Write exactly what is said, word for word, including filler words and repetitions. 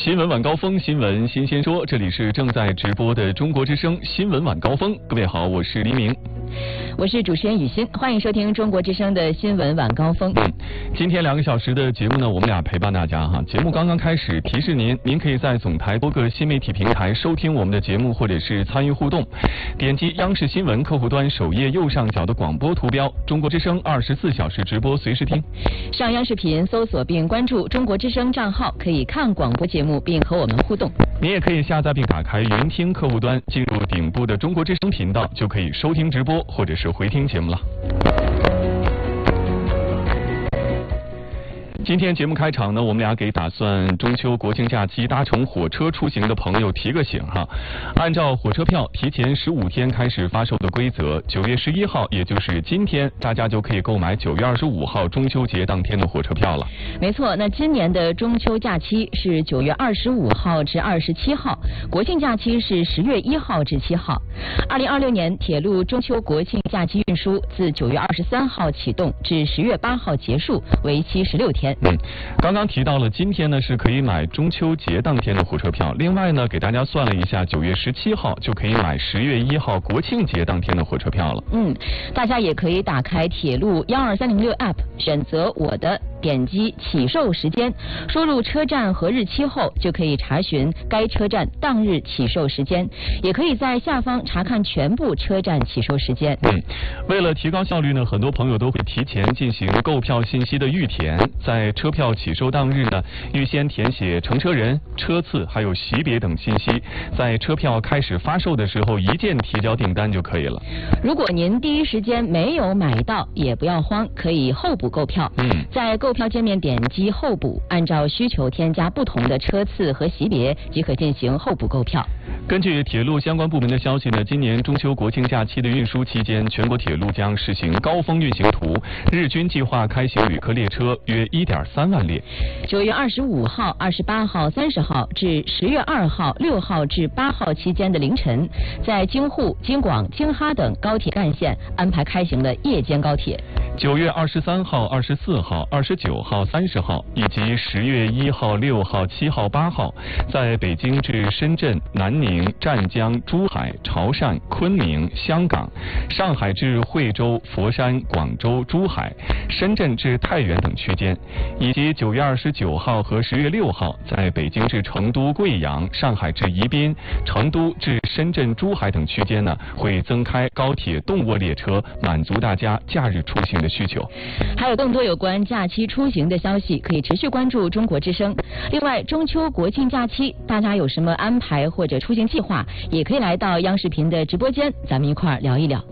新闻晚高峰，新闻新鲜说，这里是正在直播的中国之声新闻晚高峰。各位好，我是黎明， 我是主持人雨欣，欢迎收听中国之声的新闻晚高峰。 嗯，今天两个小时的节目呢，我们俩陪伴大家哈。节目刚刚开始，提示您，您可以在总台多个新媒体平台收听我们的节目，或者是参与互动。点击央视新闻客户端首页右上角的广播图标，中国之声二十四小时直播，随时听。 上央视频搜索并关注中国之声账号，可以看广播节目并和我们互动。 您也可以下载并打开云听客户端，进入顶部的中国之声频道，就可以收听直播或者是回听节目了。今天节目开场呢，我们俩给打算中秋国庆假期搭乘火车出行的朋友提个醒哈。按照火车票提前十五天开始发售的规则，九月十一号，也就是今天，大家就可以购买九月二十五号中秋节当天的火车票了。 没错，那今年的中秋假期是九月二十五号至二十七号，国庆假期是十月一号至七号。二零二六年铁路中秋国庆假期运输自九月二十三号启动至十月八号结束，为期十六天。 嗯，刚刚提到了今天呢是可以买中秋节当天的火车票，另外呢给大家算了一下，九月十七号就可以买十月一号国庆节当天的火车票了。 嗯，大家也可以打开铁路幺二三零六 App， 选择我的，点击起售时间，输入车站和日期后，就可以查询该车站当日起售时间，也可以在下方查看全部车站起售时间。 嗯，为了提高效率呢，很多朋友都会提前进行购票信息的预填，在车票起售当日呢，预先填写乘车人、车次还有席别等信息，在车票开始发售的时候一键提交订单就可以了。 如果您第一时间没有买到，也不要慌，可以候补购票。 嗯， 在购票界面点击候补，按照需求添加不同的车次和级别，即可进行候补购票。 根据铁路相关部门的消息呢，今年中秋国庆假期的运输期间，全国铁路将实行高峰运行图，日均计划开行旅客列车约一点三万列。 九月二十五号、二十八号、三十号至十月二号、六号至八号期间的凌晨，在京沪、京广、京哈等高铁干线安排开行的夜间高铁。 九月二十三号、二十四号、二十九号、三十号以及十月一号、六号、七号、八号，在北京至深圳、南宁、湛江、珠海、潮汕、昆明、香港；上海至惠州、佛山、广州、珠海；深圳至太原等区间，以及九月二十九号和十月六号，在北京至成都、贵阳、上海至宜宾、成都至深圳、珠海等区间呢，会增开高铁动卧列车，满足大家假日出行的需求。 还有更多有关假期出行的消息，可以持续关注中国之声。另外，中秋国庆假期大家有什么安排或者出行计划，也可以来到央视频的直播间，咱们一块儿聊一聊。